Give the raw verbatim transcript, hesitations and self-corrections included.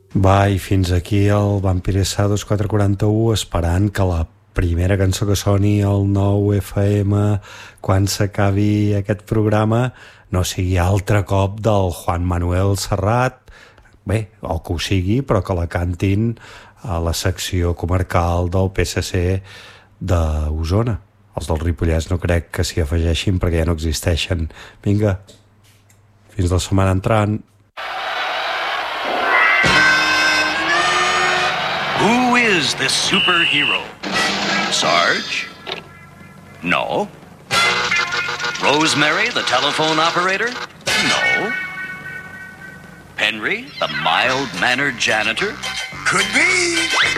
Va, i fins aquí el Vampiressa dos quatre quaranta-u, esperant que la primera cançó que soni al nou F M quan s'acabi aquest programa no sigui altre cop del Juan Manuel Serrat, bé, o que ho sigui, però que la cantin a la secció comarcal del P S C d'Osona. Els del Ripollès no crec que s'hi afegeixin perquè ja no existeixen. Vinga, fins la setmana entrant. Who is this superhero? Sarge? No. Rosemary, the telephone operator? No. Henry, the mild-mannered janitor? Could be.